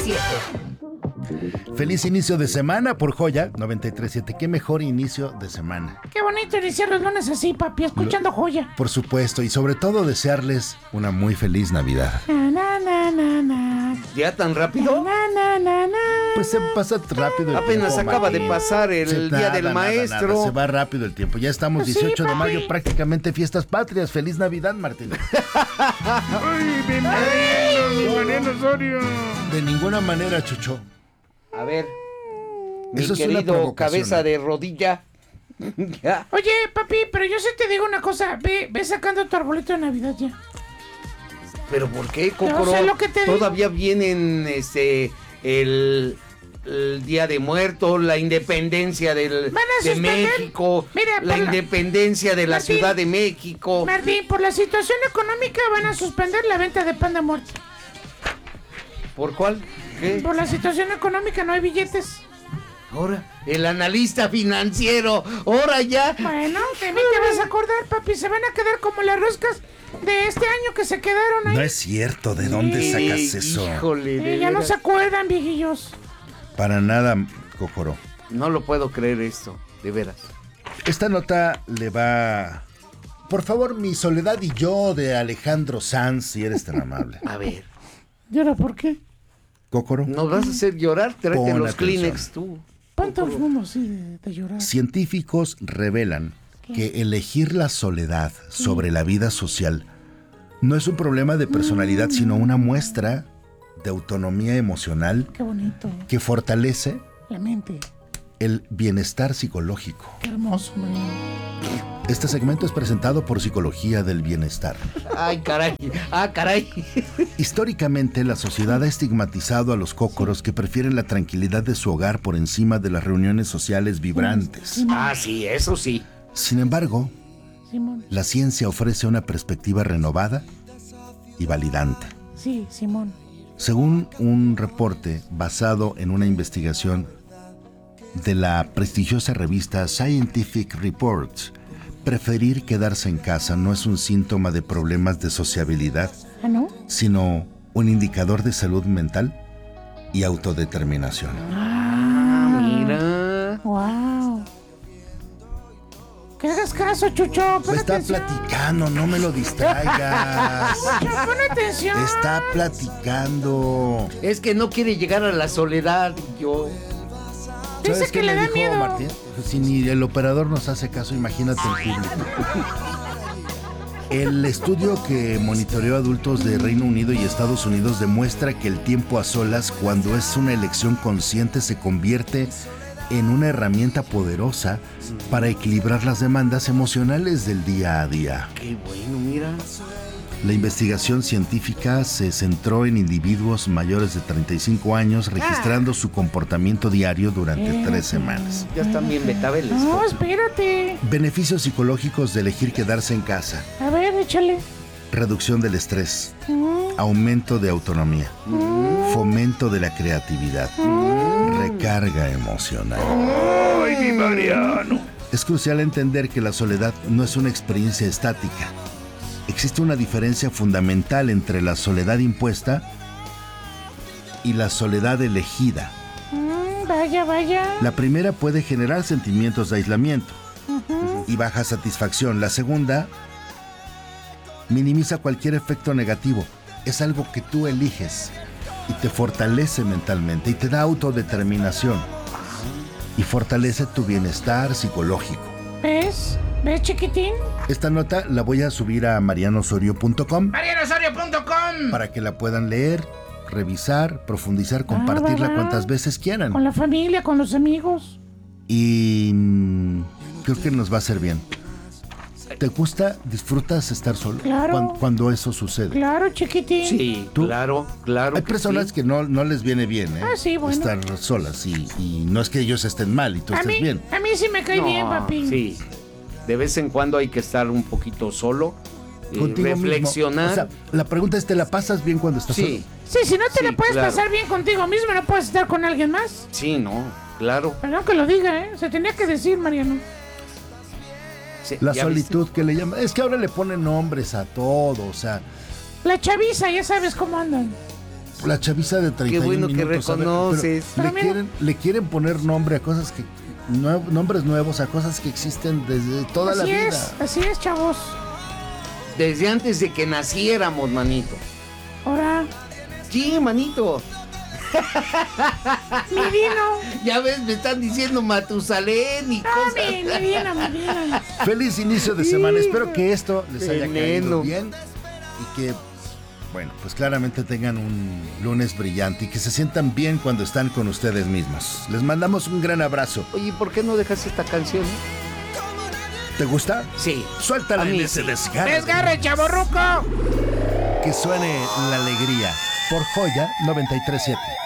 Feliz inicio de semana por Joya 93.7. Qué mejor inicio de semana. Qué bonito iniciar los lunes así, papi, escuchando Joya. Por supuesto, y sobre todo desearles una muy feliz Navidad. ¿Ya tan rápido? Pues se pasa rápido el Apenas tiempo, acaba Martín. de pasar el Día del Maestro. Nada, se va rápido el tiempo. Ya estamos Pues 18 sí, de mayo, papi. prácticamente fiestas patrias. Feliz Navidad, Martín. ¡Ay, bienvenido, Mariano Osorio! De ninguna manera, Chucho. A ver, mi Eso es una querido provocación, cabeza de rodilla. Ya. Oye, papi, pero yo sí te digo una cosa. Ve sacando tu arbolito de Navidad ya. ¿Pero por qué, Cocoro? sé lo que te digo. Todavía vienen el Día de Muertos, la independencia Van a de suspender. México, Mira, la por la- independencia de la Martín. Ciudad de México. Martín, por la situación económica van a suspender la venta de pan de muerto. ¿Por cuál? ¿Qué? Por la situación económica no hay billetes. Ahora, el analista financiero, ahora ya. Bueno, de mí te vas a acordar, papi. Se van a quedar como las roscas de este año que se quedaron ahí. No es cierto. ¿De dónde sacas eso? Híjole, de Ya no veras. se acuerdan, viejillos. Para nada, Cocoro. No lo puedo creer esto, de veras. Esta nota le va... Por favor, Mi Soledad y Yo, de Alejandro Sanz, si eres tan amable. A ver, ¿Y ahora por qué? Cocoro. ¿nos vas a hacer llorar? Tráete Pon los atención. Kleenex tú. ¿Cuánto fumo así de llorar? Científicos revelan que elegir la soledad sobre la vida social no es un problema de personalidad, sino una muestra de autonomía emocional Qué bonito. que fortalece La mente. el bienestar psicológico. Qué hermoso, man. Este segmento es presentado por Psicología del Bienestar. Ay, caray. Ah, caray. Históricamente, la sociedad ha estigmatizado a los cócoros que prefieren la tranquilidad de su hogar por encima de las reuniones sociales vibrantes. Ah, sí, eso sí. Sin embargo, Simón. la ciencia ofrece una perspectiva renovada y validante. Sí, Simón. Según un reporte basado en una investigación de la prestigiosa revista Scientific Reports, preferir quedarse en casa no es un síntoma de problemas de sociabilidad, ¿Ah, no? sino un indicador de salud mental y autodeterminación. Mira. Wow. Que hagas caso, Chucho. Pon Está atención. platicando, no me lo distraigas. Chucho, pon atención. Está platicando. Es que no quiere llegar a la soledad. Yo. Dice ¿Sabes que qué le me da dijo miedo. Martín? Si ni el operador nos hace caso, imagínate el público. El estudio que monitoreó adultos de Reino Unido y Estados Unidos demuestra que el tiempo a solas, cuando es una elección consciente, se convierte en una herramienta poderosa para equilibrar las demandas emocionales del día a día. Qué bueno, mira. La investigación científica se centró en individuos mayores de 35 años registrando su comportamiento diario durante 3 semanas. Ya están bien betabeles. No, espérate. Beneficios psicológicos de elegir quedarse en casa: A ver, échale. reducción del estrés, aumento de autonomía, fomento de la creatividad, recarga emocional. ¡Ay, mi Mariano! Es crucial entender que la soledad no es una experiencia estática. Existe una diferencia fundamental entre la soledad impuesta y la soledad elegida. Vaya, vaya. La primera puede generar sentimientos de aislamiento y baja satisfacción. La segunda minimiza cualquier efecto negativo. Es algo que tú eliges y te fortalece mentalmente y te da autodeterminación y fortalece tu bienestar psicológico. ¿Ves? ¿Ves, chiquitín? Esta nota la voy a subir a marianosorio.com ¡MarianoSorio.com! para que la puedan leer, revisar, profundizar, compartirla va. cuantas veces quieran. Con la familia, con los amigos. Y creo que nos va a hacer bien. ¿Te gusta, disfrutas estar solo Claro. cuando eso sucede? Claro, chiquitín. Sí, ¿Tú? claro. Hay personas sí. que no les viene bien, ¿eh? Ah, sí, bueno. Estar solas y no es que ellos estén mal y tú A estés mí, bien. a mí sí me cae bien, papi. Sí. De vez en cuando hay que estar un poquito solo. Contigo reflexionar. mismo. O sea, la pregunta es, ¿te la pasas bien cuando estás Sí, Sí, si no te Sí, la puedes claro. pasar bien contigo mismo, no puedes estar con alguien más. sí, no, claro. Perdón que lo diga, ¿eh? Se tenía que decir, Mariano. Sí, solo? La ¿ya solitud que le llaman. Es que ahora le ponen nombres a todo, o sea. La chaviza, ya sabes cómo andan. La chaviza de 31 bueno que minutos. A ver, reconoces. pero le quieren poner nombre a cosas que... nombres nuevos a cosas que existen desde toda la vida. Así es, chavos. Desde antes de que naciéramos, manito. Ahora, Sí, manito. mi vino. Ya ves, me están diciendo Matusalén y No, cosas. mi vino. Feliz inicio de semana. Espero que esto les haya Veneno. caído bien y que, bueno, pues claramente tengan un lunes brillante y que se sientan bien cuando están con ustedes mismos. Les mandamos un gran abrazo. Oye, ¿por qué no dejas esta canción? ¿Te gusta? Sí. Suéltala A en mí ese sí. desgarre. ¡Desgarre, chavorruco! Que suene la alegría. Por Joya 93.7.